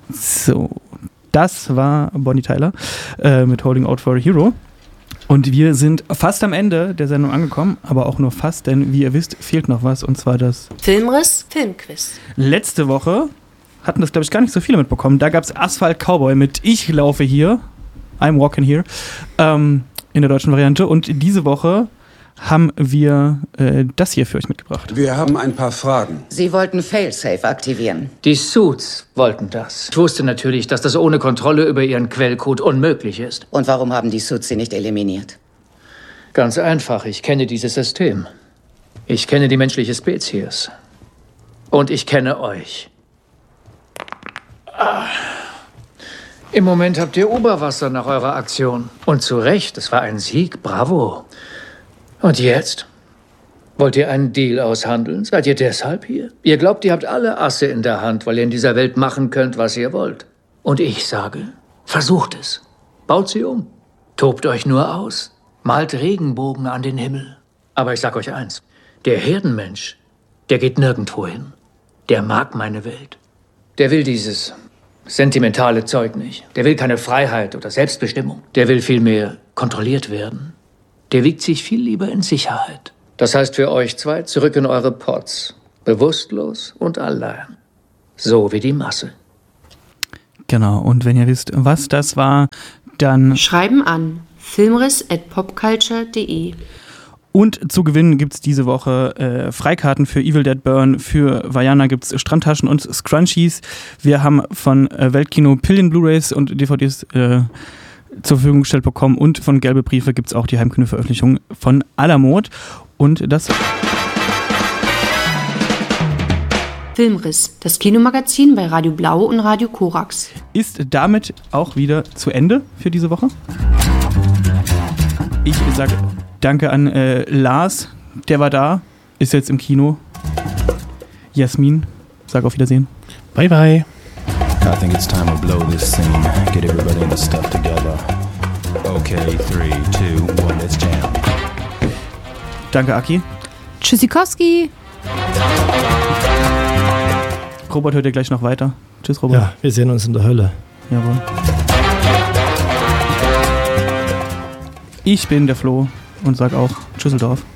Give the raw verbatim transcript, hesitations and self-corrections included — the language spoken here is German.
So, das war Bonnie Tyler äh, mit Holding Out for a Hero. Und wir sind fast am Ende der Sendung angekommen, aber auch nur fast, denn wie ihr wisst, fehlt noch was, und zwar das Filmriss, Filmquiz. Letzte Woche hatten das, glaube ich, gar nicht so viele mitbekommen. Da gab es Asphalt Cowboy mit Ich laufe hier, I'm walking here, ähm, in der deutschen Variante. Und diese Woche haben wir äh, das hier für euch mitgebracht. Wir haben ein paar Fragen. Sie wollten Failsafe aktivieren. Die Suits wollten das. Ich wusste natürlich, dass das ohne Kontrolle über ihren Quellcode unmöglich ist. Und warum haben die Suits sie nicht eliminiert? Ganz einfach, ich kenne dieses System. Ich kenne die menschliche Spezies. Und ich kenne euch. Ah. Im Moment habt ihr Oberwasser nach eurer Aktion. Und zu Recht, es war ein Sieg, bravo. Und jetzt? Wollt ihr einen Deal aushandeln? Seid ihr deshalb hier? Ihr glaubt, ihr habt alle Asse in der Hand, weil ihr in dieser Welt machen könnt, was ihr wollt. Und ich sage, versucht es. Baut sie um. Tobt euch nur aus. Malt Regenbogen an den Himmel. Aber ich sag euch eins. Der Herdenmensch, der geht nirgendwo hin. Der mag meine Welt. Der will dieses sentimentale Zeug nicht. Der will keine Freiheit oder Selbstbestimmung. Der will vielmehr kontrolliert werden. Der wiegt sich viel lieber in Sicherheit. Das heißt für euch zwei, zurück in eure Pods. Bewusstlos und allein. So wie die Masse. Genau, und wenn ihr wisst, was das war, dann schreiben an filmriss at popculture punkt de. Und zu gewinnen gibt es diese Woche äh, Freikarten für Evil Dead Burn, für Vajana gibt es Strandtaschen und Scrunchies. Wir haben von äh, Weltkino Pillen Blu-rays und D V Ds äh, zur Verfügung gestellt bekommen, und von Gelbe Briefe gibt es auch die Heimkino-Veröffentlichung von Alamod. Und das Filmriss, das Kinomagazin bei Radio Blau und Radio Korax, ist damit auch wieder zu Ende für diese Woche. Ich sage danke an äh, Lars, der war da, ist jetzt im Kino. Jasmin, sag auf Wiedersehen. Bye bye. I think it's time to blow this scene. Get everybody in the stuff together. Okay, three, two, one, let's jam. Danke, Aki. Tschüssikowski. Robert hört ja gleich noch weiter. Tschüss, Robert. Ja, wir sehen uns in der Hölle. Jawohl. Ich bin der Flo und sag auch Tschüsseldorf.